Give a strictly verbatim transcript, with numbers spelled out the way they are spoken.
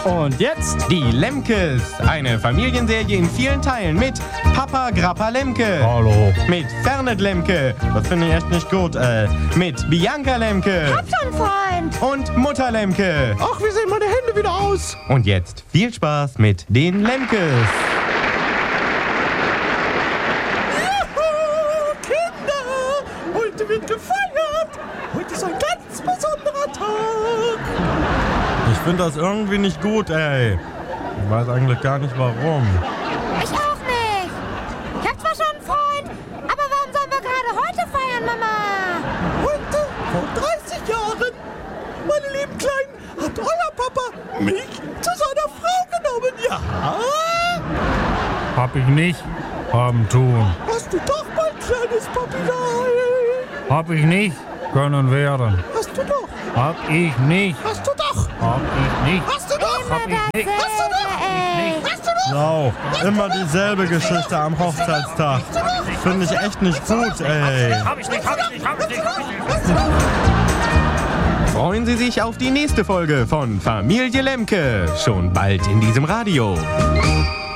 Und jetzt die Lemkes. Eine Familienserie in vielen Teilen mit Papa Grappa Lemke. Hallo. Mit Fernet Lemke. Das finde ich echt nicht gut, äh. Mit Bianca Lemke. Hab schon, Freund. Und Mutter Lemke. Ach, wie sehen meine Hände wieder aus? Und jetzt viel Spaß mit den Lemkes. Juhu, Kinder! Heute wird gefeiert! Heute ist ein ganz besonderer Tag! Ich finde das irgendwie nicht gut, ey. Ich weiß eigentlich gar nicht warum. Ich auch nicht. Ich hab zwar schon einen Freund, aber warum sollen wir gerade heute feiern, Mama? Heute, vor dreißig Jahren, meine lieben Kleinen, hat euer Papa mich zu seiner Frau genommen, ja? Hab ich nicht haben tun. Hast du doch, mein kleines Papillon? Hab ich nicht können werden. Hast du doch, Hab ich nicht. hast du doch, Hab ich nicht. hast du doch, Hab ich nicht. hast du doch, Ey. hast du doch, Wow, immer dieselbe Geschichte am Hochzeitstag. Finde ich echt nicht gut, ey. Hab ich nicht, hab ich nicht, hab ich nicht, hab ich nicht. Freuen Sie sich auf die nächste Folge von Familie Lemke. Schon bald in diesem Radio.